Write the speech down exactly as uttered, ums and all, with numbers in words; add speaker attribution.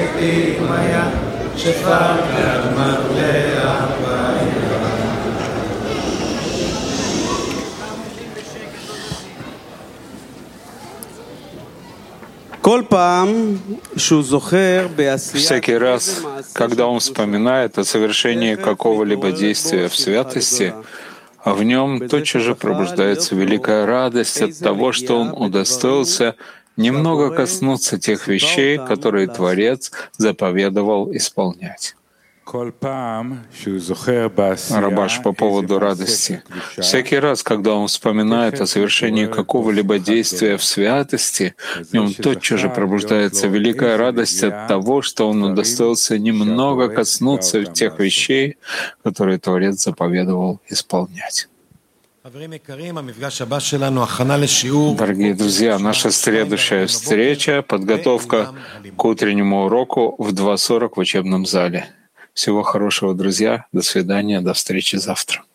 Speaker 1: Всякий раз, когда он вспоминает о совершении какого-либо действия в святости, а в нем тотчас же пробуждается великая радость от того, что он удостоился немного коснуться тех вещей, которые Творец заповедовал исполнять. Рабаш по поводу радости. Всякий раз, когда он вспоминает о совершении какого-либо действия в святости, в нем тотчас же пробуждается великая радость от того, что он удостоился немного коснуться тех вещей, которые Творец заповедовал исполнять. Дорогие друзья, наша следующая встреча — подготовка к утреннему уроку в два сорок в учебном зале. Всего хорошего, друзья. До свидания. До встречи завтра.